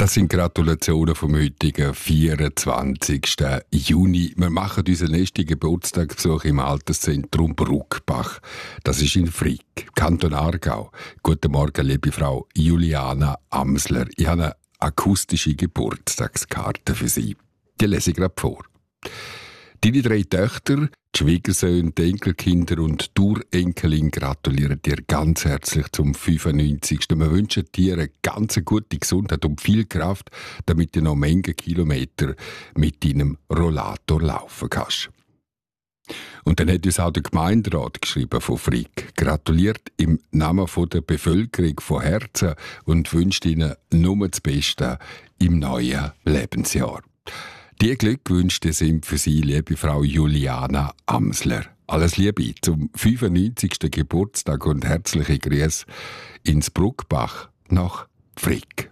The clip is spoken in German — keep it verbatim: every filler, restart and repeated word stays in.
Das sind Gratulationen vom heutigen vierundzwanzigsten Juni. Wir machen unseren nächsten Geburtstagsbesuch im Alterszentrum Bruckbach. Das ist in Frick, Kanton Aargau. Guten Morgen, liebe Frau Juliana Amsler. Ich habe eine akustische Geburtstagskarte für Sie. Die lese ich gerade vor. Deine drei Töchter, die Schwiegersöhne, die Enkelkinder und die Urenkelin gratulieren dir ganz herzlich zum fünfundneunzigsten Wir wünschen dir eine ganz gute Gesundheit und viel Kraft, damit du noch Menge Kilometer mit deinem Rollator laufen kannst. Und dann hat uns auch der Gemeinderat geschrieben von Frick. Gratuliert im Namen der Bevölkerung von Herzen und wünscht ihnen nur das Beste im neuen Lebensjahr. Die Glückwünsche sind für Sie, liebe Frau Juliana Amsler. Alles Liebe zum fünfundneunzigsten Geburtstag und herzliche Grüße ins Bruckbach nach Frick.